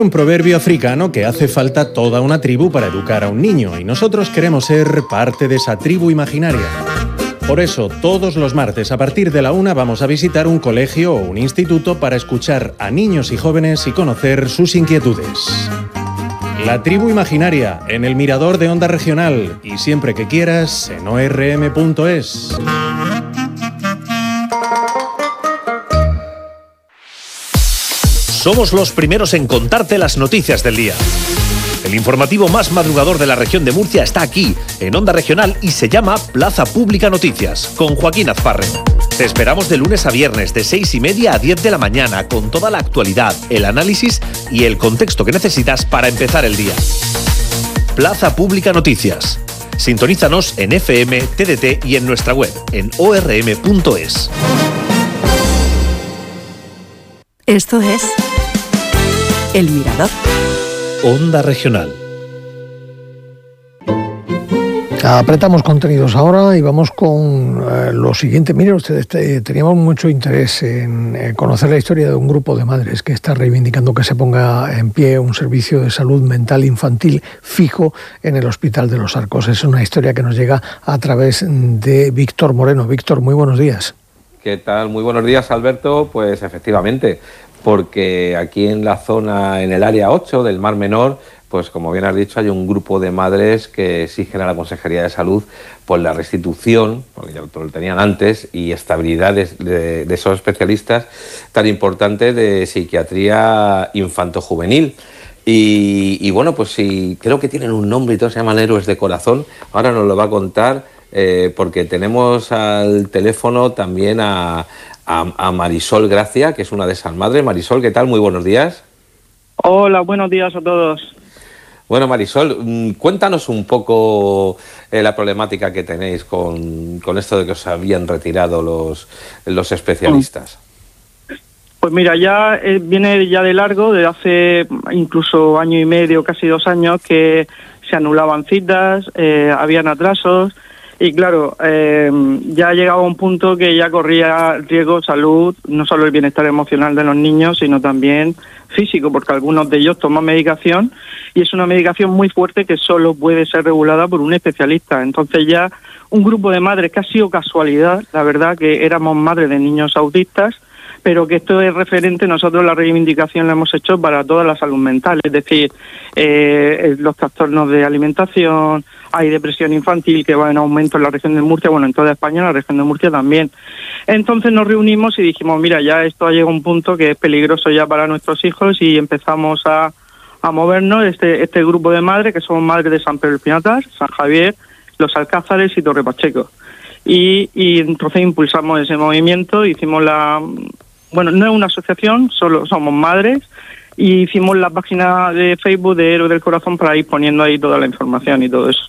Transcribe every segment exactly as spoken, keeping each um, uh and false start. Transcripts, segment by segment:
Un proverbio africano que hace falta toda una tribu para educar a un niño, y nosotros queremos ser parte de esa tribu imaginaria. Por eso, todos los martes a partir de la una vamos a visitar un colegio o un instituto para escuchar a niños y jóvenes y conocer sus inquietudes. La tribu imaginaria, en el Mirador de Onda Regional, y siempre que quieras en o erre eme punto es. Somos los primeros en contarte las noticias del día. El informativo más madrugador de la región de Murcia está aquí, en Onda Regional, y se llama Plaza Pública Noticias, con Joaquín Azparre. Te esperamos de lunes a viernes, de seis y media a diez de la mañana, con toda la actualidad, el análisis y el contexto que necesitas para empezar el día. Plaza Pública Noticias. Sintonízanos en F M, T D T y en nuestra web, en o erre eme punto es. Esto es El Mirador. Onda Regional. Apretamos contenidos ahora y vamos con eh, lo siguiente. Miren ustedes, te, teníamos mucho interés en eh, conocer la historia de un grupo de madres que está reivindicando que se ponga en pie un servicio de salud mental infantil fijo en el Hospital de los Arcos. Es una historia que nos llega a través de Víctor Moreno. Víctor, muy buenos días. ¿Qué tal? Muy buenos días, Alberto. Pues efectivamente, porque aquí en la zona, en el área ocho del Mar Menor, pues como bien has dicho, hay un grupo de madres que exigen a la Consejería de Salud pues la restitución, porque ya lo tenían antes, y estabilidad de, de, de esos especialistas tan importantes de psiquiatría infanto-juvenil. Y, y bueno, pues sí, creo que tienen un nombre y todo, se llaman Héroes de Corazón. Ahora nos lo va a contar, eh, porque tenemos al teléfono también a, a, a Marisol Gracia, que es una de esas madres. Marisol, ¿qué tal? Muy buenos días. Hola, buenos días a todos. Bueno, Marisol, cuéntanos un poco eh, la problemática que tenéis con, con esto de que os habían retirado los, los especialistas. Pues mira, ya eh, viene ya de largo, de hace incluso año y medio, casi dos años, que se anulaban citas, eh, habían atrasos, y claro, eh, ya llegaba a un punto que ya corría riesgo salud, no solo el bienestar emocional de los niños, sino también físico, porque algunos de ellos toman medicación y es una medicación muy fuerte que solo puede ser regulada por un especialista. Entonces ya un grupo de madres, que ha sido casualidad, la verdad que éramos madres de niños autistas, pero que esto es referente, nosotros la reivindicación la hemos hecho para toda la salud mental, es decir, eh, los trastornos de alimentación, hay depresión infantil que va en aumento en la región de Murcia, bueno, en toda España, en la región de Murcia también. Entonces nos reunimos y dijimos, mira, ya esto ha llegado a un punto que es peligroso ya para nuestros hijos, y empezamos a, a movernos, este, este grupo de madres, que somos madres de San Pedro del Pinatar, San Javier, Los Alcázares y Torre Pacheco. Y, y entonces impulsamos ese movimiento, hicimos la... Bueno, no es una asociación, solo somos madres, y hicimos la página de Facebook de Héroes del Corazón para ir poniendo ahí toda la información y todo eso.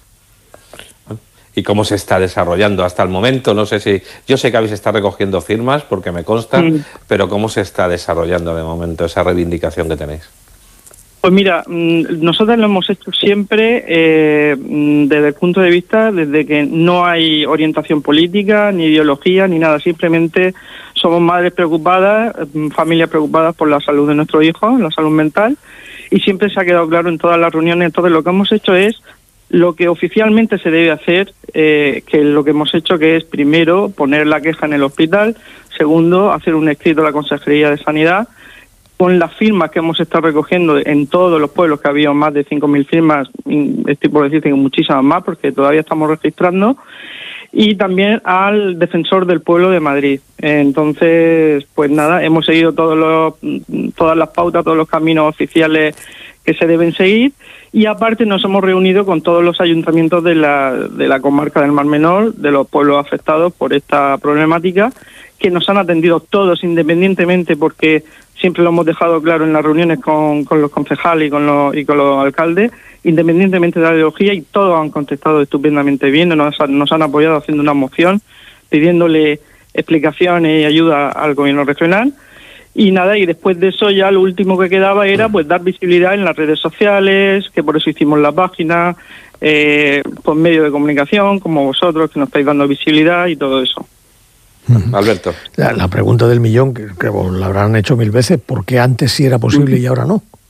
¿Y cómo se está desarrollando hasta el momento? No sé si... Yo sé que habéis estado recogiendo firmas, porque me consta, mm. pero ¿cómo se está desarrollando de momento esa reivindicación que tenéis? Pues mira, nosotros lo hemos hecho siempre eh, desde el punto de vista, desde que no hay orientación política, ni ideología, ni nada. Simplemente somos madres preocupadas, familias preocupadas por la salud de nuestros hijos, la salud mental, y siempre se ha quedado claro en todas las reuniones. Entonces lo que hemos hecho es lo que oficialmente se debe hacer, eh, que lo que hemos hecho, que es primero poner la queja en el hospital, segundo hacer un escrito a la Consejería de Sanidad, con las firmas que hemos estado recogiendo en todos los pueblos, que había más de cinco mil firmas, estoy por decirte que muchísimas más, porque todavía estamos registrando, y también al defensor del pueblo de Madrid. Entonces, pues nada, hemos seguido todos los, todas las pautas, todos los caminos oficiales que se deben seguir, y aparte nos hemos reunido con todos los ayuntamientos de la, de la comarca del Mar Menor, de los pueblos afectados por esta problemática, que nos han atendido todos independientemente, porque siempre lo hemos dejado claro en las reuniones con, con los concejales y con los, y con los alcaldes, independientemente de la ideología, y todos han contestado estupendamente bien, nos, nos han apoyado haciendo una moción, pidiéndole explicaciones y ayuda al gobierno regional. Y nada, y después de eso ya lo último que quedaba era pues dar visibilidad en las redes sociales, que por eso hicimos la página, eh, por medios de comunicación, como vosotros, que nos estáis dando visibilidad y todo eso. Alberto. La, la pregunta del millón, que, que la habrán hecho mil veces, ¿por qué antes sí era posible y ahora no?